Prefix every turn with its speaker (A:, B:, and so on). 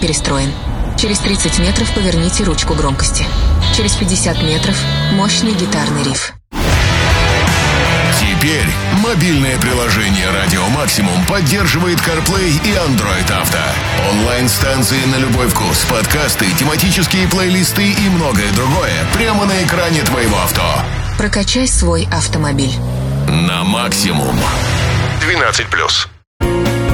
A: перестроен. Через 30 метров поверните ручку громкости. Через 50 метров мощный гитарный риф.
B: Теперь мобильное приложение «Радио Максимум» поддерживает CarPlay и Android Auto. Онлайн-станции на любой вкус, подкасты, тематические плейлисты и многое другое прямо на экране твоего авто.
A: Прокачай свой автомобиль.
B: На максимум. 12+.